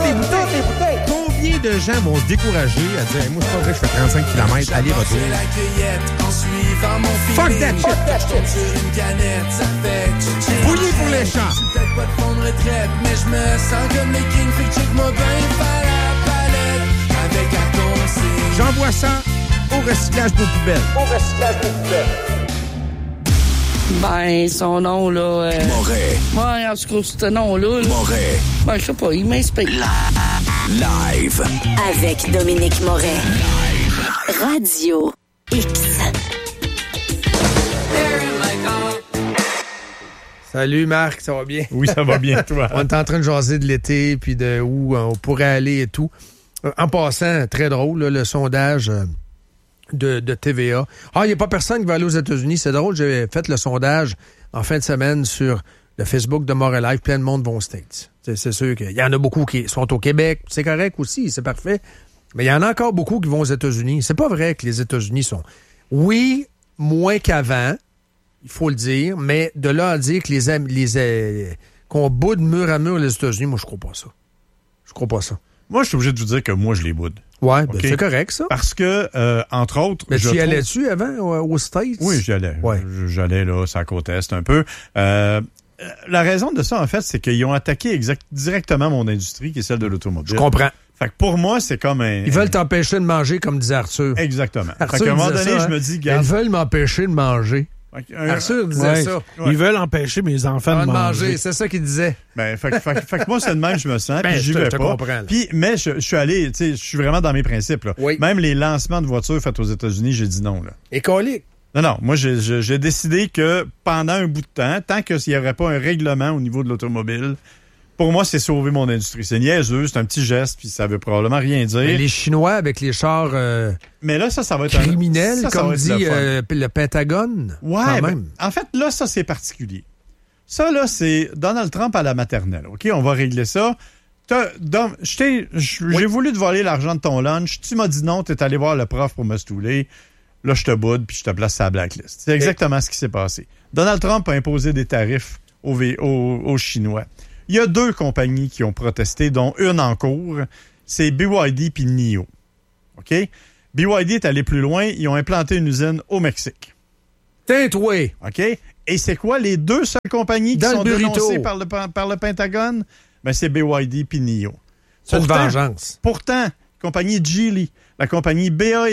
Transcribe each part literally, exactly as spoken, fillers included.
des bouteilles, des bouteilles. Combien de gens vont se décourager à dire hey, « Moi, c'est pas vrai, je fais trente-cinq kilomètres, aller-retour. » Fuck that shit. Fuck that shit. Bouillie pour les chats. Peut-être pas de fond de retraite, mais je me sens comme les kings, fait que check-moi bien faire la palette avec un conseil. J'envoie ça au recyclage de poubelles. Au recyclage de poubelles. Ben, son nom, là... Euh... Moret. Ouais, en tout cas, ce nom-là... Là, Moret. Ben, je sais pas, il m'inspire. Live. Avec Dominique Moret. Live. Radio X. Salut Marc, ça va bien? Oui, ça va bien, toi. On est en train de jaser de l'été, puis de où on pourrait aller et tout. En passant, très drôle, là, le sondage... De, de T V A. Ah, il n'y a pas personne qui va aller aux États-Unis. C'est drôle, j'ai fait le sondage en fin de semaine sur le Facebook de Moret Live. Plein de monde vont aux States. C'est, c'est sûr qu'il y en a beaucoup qui sont au Québec. C'est correct aussi, c'est parfait. Mais il y en a encore beaucoup qui vont aux États-Unis. C'est pas vrai que les États-Unis sont... Oui, moins qu'avant, il faut le dire, mais de là à dire que les, les euh, qu'on boude mur à mur les États-Unis, moi, je crois pas ça. Je crois pas ça. Moi, je suis obligé de vous dire que moi, je les boude. Ouais, okay? ben c'est correct, ça. Parce que, euh, entre autres... Mais tu y trouve... allais-tu avant, aux States? Oui, j'y allais. Ouais. J'allais, là, sur la côte Est, un peu. Euh, la raison de ça, en fait, c'est qu'ils ont attaqué exact, directement mon industrie, qui est celle de l'automobile. Je comprends. Fait que pour moi, c'est comme un... Ils veulent t'empêcher de manger, comme disait Arthur. Exactement. Arthur, fait qu'à un moment donné, ça, je hein? me dis... Garde... Ils veulent m'empêcher de manger. Un... Arthur disait ouais. ça. Ouais. Ils veulent empêcher mes enfants de manger. manger. C'est ça qu'il disait. Ben, fait, fait, fait que moi, c'est de même, je me sens, ben, puis j'y je te, vais je te pas. Comprends, puis, mais je, je suis allé, tu sais, je suis vraiment dans mes principes, là. Oui. Même les lancements de voitures faits aux États-Unis, j'ai dit non, là. Écolique. Non, non, moi, j'ai, j'ai, j'ai décidé que pendant un bout de temps, tant qu'il n'y aurait pas un règlement au niveau de l'automobile, pour moi, c'est sauver mon industrie. C'est niaiseux, c'est un petit geste, puis ça veut probablement rien dire. Mais les Chinois avec les chars euh, mais là, ça, ça va être criminels, un, ça, comme ça dit le, euh, le Pentagone. Ouais, quand ben, même. en fait, là, ça, c'est particulier. Ça, là, c'est Donald Trump à la maternelle. OK, on va régler ça. Dom, j'ai oui. voulu te voler l'argent de ton lunch. Tu m'as dit non, t'es allé voir le prof pour me stouler. Là, je te boude, puis je te place sur la blacklist. C'est exactement Et... ce qui s'est passé. Donald Trump a imposé des tarifs aux, aux, aux Chinois. Il y a deux compagnies qui ont protesté, dont une en cours. C'est B Y D puis N I O. OK? B Y D est allé plus loin. Ils ont implanté une usine au Mexique. Tais-toi! OK? Et c'est quoi les deux seules compagnies qui Dans sont dénoncées par le, par le Pentagone? Ben, c'est B Y D puis N I O. C'est pourtant, une vengeance. Pourtant, compagnie Geely, la compagnie B A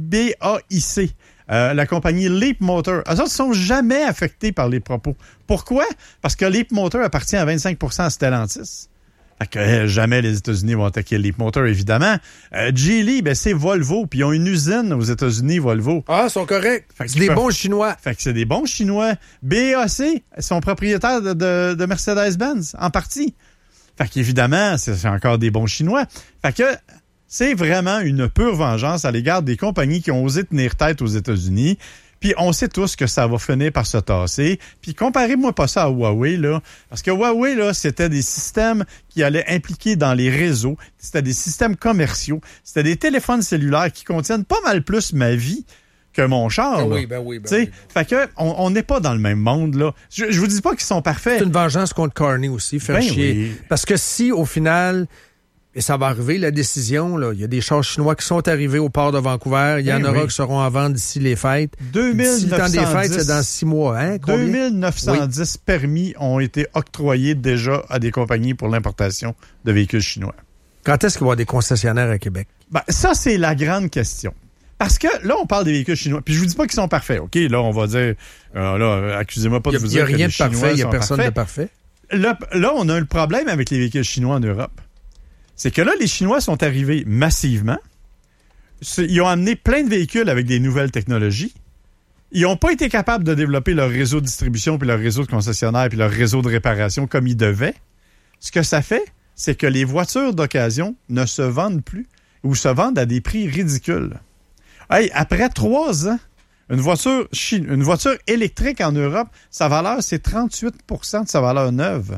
I C, euh, la compagnie Leap Motor, eux autres ne sont jamais affectés par les propos. Pourquoi? Parce que Leap Motor appartient à vingt-cinq pour cent à Stellantis. Fait que euh, jamais les États-Unis vont attaquer Leap Motor, évidemment. Euh, Geely, ben, c'est Volvo, puis ils ont une usine aux États-Unis, Volvo. Ah, ils sont corrects. Fait que c'est des peuvent... bons Chinois. Fait que c'est des bons Chinois. B A C sont propriétaires de, de, de Mercedes-Benz, en partie. Fait qu'évidemment, c'est encore des bons Chinois. Fait que c'est vraiment une pure vengeance à l'égard des compagnies qui ont osé tenir tête aux États-Unis. Puis on sait tous que ça va finir par se tasser. Puis comparez-moi pas ça à Huawei, là. Parce que Huawei, là, c'était des systèmes qui allaient impliquer dans les réseaux. C'était des systèmes commerciaux. C'était des téléphones cellulaires qui contiennent pas mal plus ma vie que mon char. Ben oui, ben oui, ben oui, ben fait que on n'est pas dans le même monde, là. Je, je vous dis pas qu'ils sont parfaits. C'est une vengeance contre Carney aussi, faire ben chier. Oui. Parce que si, au final, et ça va arriver, la décision, là, il y a des chars chinois qui sont arrivés au port de Vancouver, il y ben en aura oui. qui seront à vendre d'ici les fêtes. deux mille neuf cent dix, d'ici le temps des fêtes, c'est dans six mois. Hein? deux mille neuf cent dix oui. permis ont été octroyés déjà à des compagnies pour l'importation de véhicules chinois. Quand est-ce qu'il va y avoir des concessionnaires à Québec? Ben, ça, c'est la grande question. Parce que là, on parle des véhicules chinois. Puis je vous dis pas qu'ils sont parfaits, OK? Là, on va dire... Euh, là, accusez-moi pas de a, vous dire que les Chinois sont parfaits. Il n'y a personne parfaits. de parfait. Là, là, on a un problème avec les véhicules chinois en Europe. C'est que là, les Chinois sont arrivés massivement. Ils ont amené plein de véhicules avec des nouvelles technologies. Ils n'ont pas été capables de développer leur réseau de distribution, puis leur réseau de concessionnaires, puis leur réseau de réparation comme ils devaient. Ce que ça fait, c'est que les voitures d'occasion ne se vendent plus ou se vendent à des prix ridicules. Hey, après trois ans, une voiture, une voiture électrique en Europe, sa valeur, c'est trente-huit pour cent de sa valeur neuve.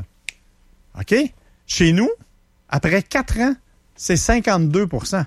OK? Chez nous, après quatre ans, c'est cinquante-deux pour cent.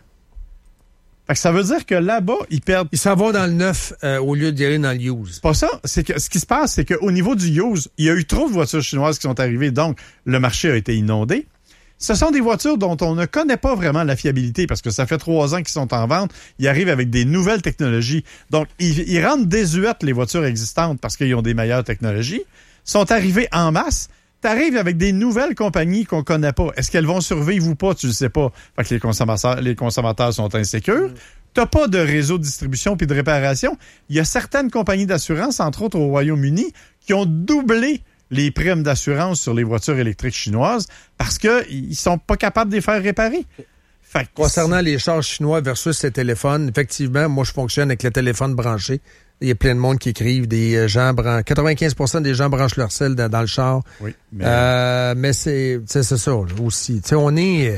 Fait que ça veut dire que là-bas, ils perdent... Ils s'en vont dans le neuf euh, au lieu d'y aller dans le used. C'est pas ça. C'est que ce qui se passe, c'est qu'au niveau du used, il y a eu trop de voitures chinoises qui sont arrivées, donc le marché a été inondé. Ce sont des voitures dont on ne connaît pas vraiment la fiabilité parce que ça fait trois ans qu'ils sont en vente. Ils arrivent avec des nouvelles technologies. Donc, ils, ils rendent désuètes les voitures existantes parce qu'ils ont des meilleures technologies. Ils sont arrivés en masse. Tu arrives avec des nouvelles compagnies qu'on connaît pas. Est-ce qu'elles vont survivre ou pas? Tu le sais pas. Fait que les consommateurs, les consommateurs sont insécures. T'as pas de réseau de distribution puis de réparation. Il y a certaines compagnies d'assurance, entre autres au Royaume-Uni, qui ont doublé les primes d'assurance sur les voitures électriques chinoises parce qu'ils sont pas capables de les faire réparer. Fait que Concernant les chars chinois versus les téléphones, effectivement, moi, je fonctionne avec le téléphone branché. Il y a plein de monde qui écrivent. Des gens bran... quatre-vingt-quinze pour cent des gens branchent leur cell dans, dans le char. Oui, mais... Euh, mais c'est, c'est ça aussi. Tu sais, on est...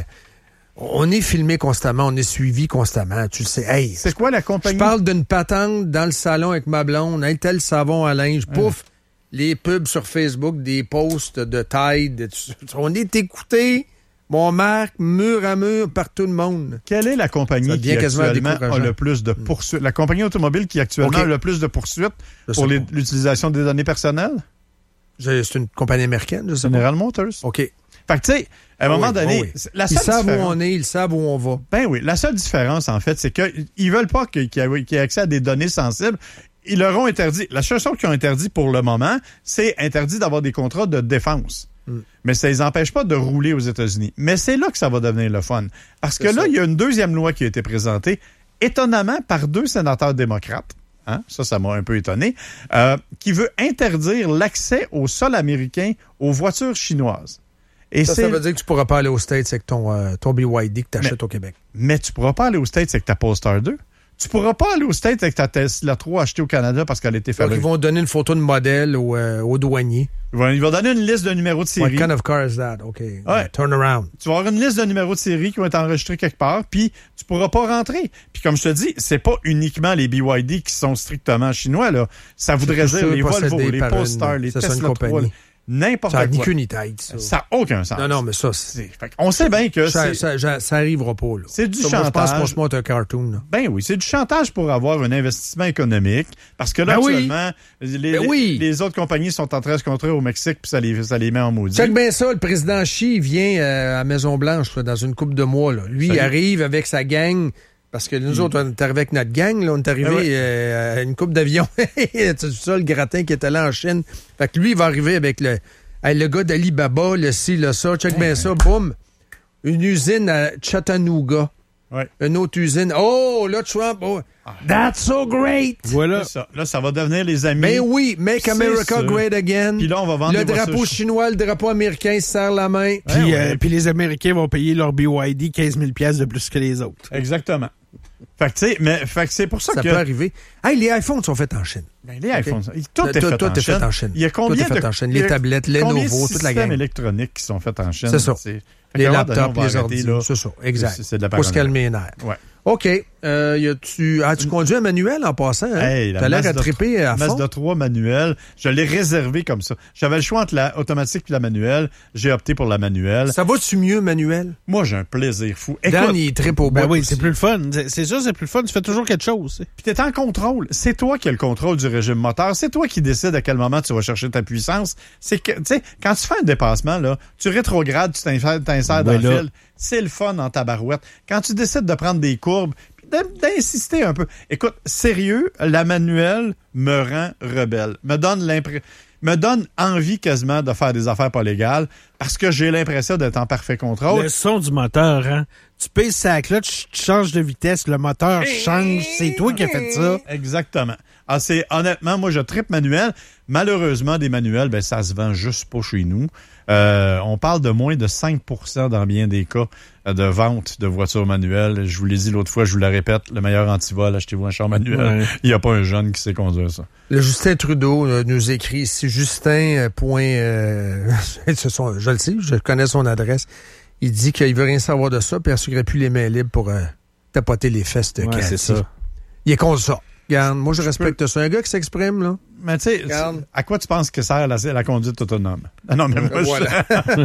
On est filmé constamment, on est suivi constamment. Tu le sais. Hey, c'est quoi la compagnie? Je parle d'une patente dans le salon avec ma blonde. Hey, tel savon à linge. Pouf! Hum. Les pubs sur Facebook, des posts de Tide. On est écouté, mon Marc, mur à mur, par tout le monde. Quelle est la compagnie qui actuellement a le plus de poursuites? La compagnie automobile qui actuellement okay. a le plus de poursuites pour les, l'utilisation des données personnelles? C'est une compagnie américaine, je sais pas. General Motors. OK. Fait que, tu sais, à un oh moment oui, donné... Oh oui. La ils savent où on est, ils savent où on va. Ben oui. La seule différence, en fait, c'est qu'ils veulent pas qu'il y ait accès à des données sensibles. Ils leur ont interdit. La seule chose qu'ils ont interdit pour le moment, c'est interdit d'avoir des contrats de défense. Mm. Mais ça les empêche pas de rouler aux États-Unis. Mais c'est là que ça va devenir le fun. Parce c'est que ça. Là, il y a une deuxième loi qui a été présentée, étonnamment par deux sénateurs démocrates. Hein? Ça, ça m'a un peu étonné. Euh, qui veut interdire l'accès au sol américain aux voitures chinoises. Et ça, c'est... ça veut dire que tu pourras pas aller aux States avec ton, euh, ton B Y D que tu achètes au Québec. Mais tu pourras pas aller aux States avec ta Polestar deux. Tu pourras pas aller aux States avec ta Tesla trois achetée au Canada parce qu'elle a été fabriquée. Donc, ils vont donner une photo de modèle au, euh, au douanier. Ils vont, ils vont donner une liste de numéros de série. What kind of car is that? OK. Ouais. Turn around. Tu vas avoir une liste de numéros de série qui vont être enregistrés quelque part, puis tu pourras pas rentrer. Puis comme je te dis, c'est pas uniquement les B Y D qui sont strictement chinois, là. Ça voudrait dire les Volvo, les Polestar, les Tesla trois, n'importe quoi. Ça n'a ni queue ni tête, ça. Ça n'a aucun sens. Non, non, mais ça, c'est... On sait bien que ça, c'est... Ça, ça, ça arrivera pas, là. C'est du ça, chantage. Moi, je pense qu'on se monte un cartoon, là. Ben oui, c'est du chantage pour avoir un investissement économique. Parce que là, ben actuellement, oui. Les, ben oui. les, les autres compagnies sont en train de se contrer au Mexique, puis ça les, ça les met en maudit. Check bien ça, le président Xi vient euh, à Maison-Blanche, là, dans une couple de mois, là. Lui, il arrive avec sa gang... Parce que nous mmh. autres, on est arrivés avec notre gang, là, on est arrivés ah ouais. euh, à une coupe d'avion. C'est ça, le gratin qui était là en Chine. Fait que lui, il va arriver avec le, le gars d'Alibaba, le ci, le ça, check bien ça, boum. Une usine à Chattanooga. Ouais. Une autre usine. Oh, là, Trump, oh, that's so great! Voilà. Là, ça, là, ça va devenir les amis. Mais oui, Make America Great Again. Puis là, on va vendre le drapeau chinois, le drapeau américain se serre la main. Puis, ouais, euh, ouais. puis les Américains vont payer leur B Y D quinze mille dollars de plus que les autres. Exactement. Fait que, tu sais, mais fait que c'est pour ça, ça que... Ça peut arriver. Hey, les iPhones sont faits en Chine. Ben, les iPhones, okay. tout, tout, est, fait tout en est fait en Chine. Il y a combien tout est fait de... en Chine. Les tablettes, les Lenovo, toute la gamme. électroniques qui sont faits en Chine. C'est ça. Les laptops, les ordi, ordi, c'est ça, exact. C'est, c'est de la pour se calmer les nerfs. Ouais. OK. Euh, y a-tu... Ah, tu conduis un manuel en passant, hein? Hey, t'as l'air à triper à fond. Mazda trois manuel, je l'ai réservé comme ça. J'avais le choix entre la automatique et la manuelle. J'ai opté pour la manuelle. Ça va-tu mieux, manuel? Moi, j'ai un plaisir fou. Écoute, Dan, il tripe au bout. Ben oui, c'est plus le fun. C'est sûr, c'est plus le fun. Tu fais toujours quelque chose. Puis t'es en contrôle. C'est toi qui as le contrôle du régime moteur. C'est toi qui décides à quel moment tu vas chercher ta puissance. C'est que, tu sais, quand tu fais un dépassement, là, tu rétrogrades, tu t'insères, t'insères ben dans là. le fil. C'est le fun en tabarouette. Quand tu décides de prendre des courbes, d'insister un peu. Écoute, sérieux, la manuelle me rend rebelle. Me donne l'impression... me donne envie quasiment de faire des affaires pas légales parce que j'ai l'impression d'être en parfait contrôle. Le son du moteur, hein? Tu pèses sa clutch, tu changes de vitesse, le moteur change. C'est toi qui as fait ça. Exactement. Ah, c'est, honnêtement, moi, je trippe manuel. Malheureusement, des manuels, ben, ça se vend juste pas chez nous. Euh, on parle de moins de cinq pour cent dans bien des cas de vente de voitures manuelles. Je vous l'ai dit l'autre fois, je vous le répète, le meilleur antivol, achetez-vous un char manuel. Ouais. Il n'y a pas un jeune qui sait conduire ça. Le Justin Trudeau euh, nous écrit ici, Justin, euh, point, euh, son, je le sais, je connais son adresse. Il dit qu'il veut rien savoir de ça, puis il n'assurerait plus les mains libres pour euh, tapoter les fesses de ouais, c'est ça. Il est contre ça. Regarde, moi, je, je respecte peux... ça. Un gars qui s'exprime, là. Mais tu sais, à quoi tu penses que sert la, la conduite autonome? Ah non, mais moi, voilà.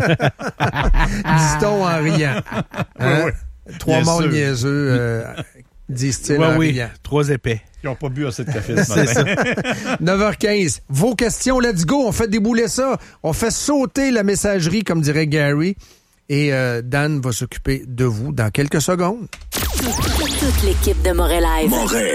Dit-on en riant. Hein? Oui, oui. Trois Bien morts sûr. niaiseux, euh, disent-ils ouais, en oui. riant. Trois épais. Ils n'ont pas bu assez de café ce matin. neuf heures quinze. Vos questions, let's go. On fait débouler ça. On fait sauter la messagerie, comme dirait Gary. Et euh, Dan va s'occuper de vous dans quelques secondes. Toute l'équipe de Moret Live. Moret.